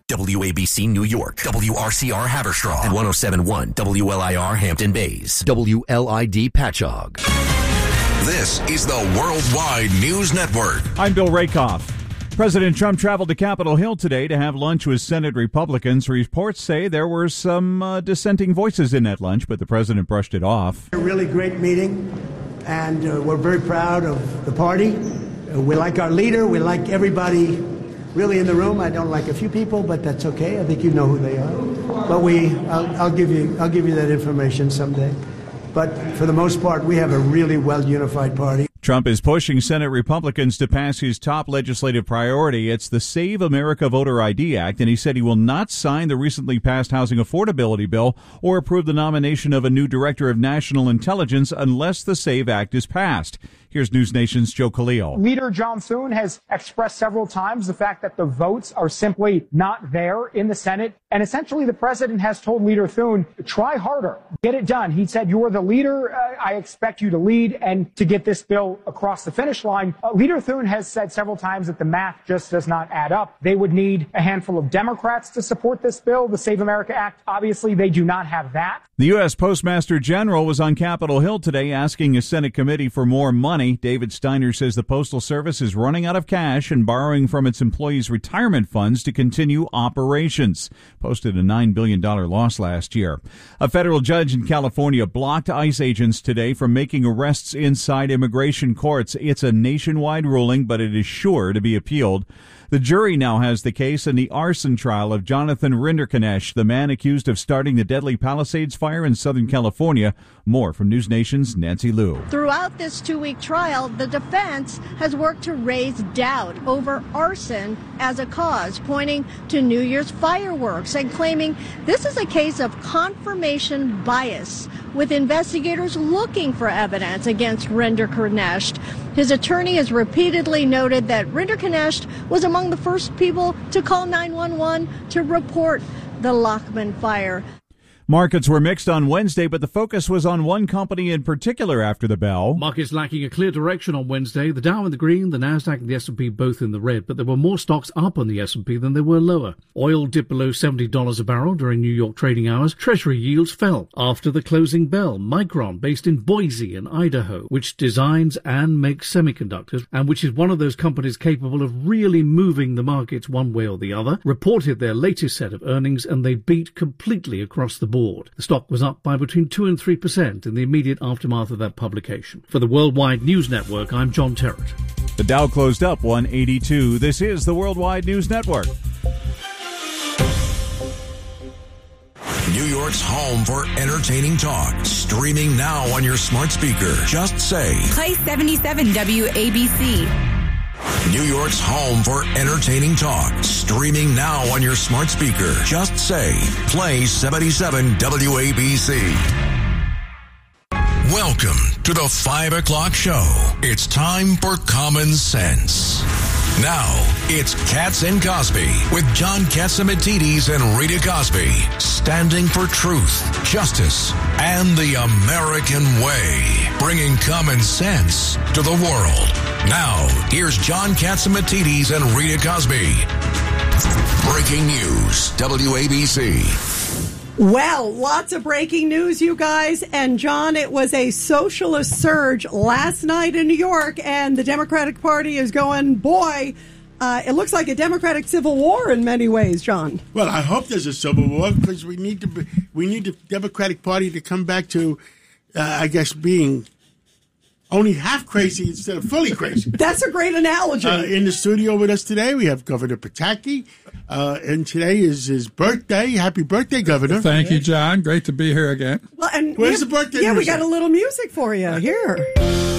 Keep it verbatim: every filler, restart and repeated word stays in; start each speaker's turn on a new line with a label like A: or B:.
A: W A B C New York, W R C R Haverstraw, and one oh seven point one W L I R Hampton Bays, W L I D Patchogue.
B: This is the Worldwide News Network.
C: I'm Bill Rakoff. President Trump traveled to Capitol Hill today to have lunch with Senate Republicans. Reports say there were some uh, dissenting voices in that lunch, but the president brushed it off.
D: A really great meeting, and uh, we're very proud of the party. Uh, we like our leader. We like everybody really in the room. I don't like a few people, but that's okay. I think you know who they are. But we, I'll, I'll give you, I'll give you that information someday. But for the most part, we have a really well-unified party.
C: Trump is pushing Senate Republicans to pass his top legislative priority. It's the Save America Voter I D Act, and he said he will not sign the recently passed housing affordability bill or approve the nomination of a new director of national intelligence unless the SAVE Act is passed. Here's News Nation's Joe Khalil.
E: Leader John Thune has expressed several times the fact that the votes are simply not there in the Senate. And essentially, the president has told Leader Thune, try harder, get it done. He said, you're the leader. Uh, I expect you to lead and to get this bill across the finish line. Uh, Leader Thune has said several times that the math just does not add up. They would need a handful of Democrats to support this bill, the Save America Act. Obviously, they do not have that.
C: The U S Postmaster General was on Capitol Hill today asking a Senate committee for more money. David Steiner says the Postal Service is running out of cash and borrowing from its employees' retirement funds to continue operations. Posted a nine billion dollars loss last year. A federal judge in California blocked ICE agents today from making arrests inside immigration courts. It's a nationwide ruling, but it is sure to be appealed. The jury now has the case in the arson trial of Jonathan Rinderknecht, the man accused of starting the deadly Palisades fire in Southern California. More from News Nation's Nancy Liu.
F: Throughout this two-week trial, the defense has worked to raise doubt over arson as a cause, pointing to New Year's fireworks and claiming this is a case of confirmation bias, with investigators looking for evidence against Rinderknecht. His attorney has repeatedly noted that Rinderknecht was among the first people to call nine one one to report the Lockman fire.
C: Markets were mixed on Wednesday, but the focus was on one company in particular after the bell.
G: Markets lacking a clear direction on Wednesday. The Dow in the green, the Nasdaq and the S and P both in the red, but there were more stocks up on the S and P than there were lower. Oil dipped below seventy dollars a barrel during New York trading hours. Treasury yields fell after the closing bell. Micron, based in Boise in Idaho, which designs and makes semiconductors, and which is one of those companies capable of really moving the markets one way or the other, reported their latest set of earnings, and they beat completely across the board. The stock was up by between two and three percent in the immediate aftermath of that publication. For the Worldwide News Network, I'm John Terrett.
C: The Dow closed up one eighty-two. This is the Worldwide News Network.
B: New York's home for entertaining talk. Streaming now on your smart speaker. Just say
H: Play seventy-seven W A B C.
B: New York's home for entertaining talk. Streaming now on your smart speaker. Just say, play seventy-seven W A B C. Welcome to the five o'clock show. It's time for Common Sense. Now, it's Katz and Cosby with John Catsimatidis and Rita Cosby, standing for truth, justice, and the American way, bringing common sense to the world. Now, here's John Catsimatidis and Rita Cosby. Breaking news, W A B C.
I: Well, lots of breaking news, you guys. And, John, it was a socialist surge last night in New York, and the Democratic Party is going, boy, uh, it looks like a Democratic civil war in many ways, John.
J: Well, I hope there's a civil war, because we need to be, we need the Democratic Party to come back to, uh, I guess, being only half crazy instead of fully crazy.
I: That's a great analogy.
J: Uh, in the studio with us today, we have Governor Pataki, uh, and today is his birthday. Happy birthday, Governor.
K: Thank you, John. Great to be here again.
I: Well, and
J: Where's
I: have,
J: the birthday
I: Yeah,
J: music?
I: we got a little music for you. Here.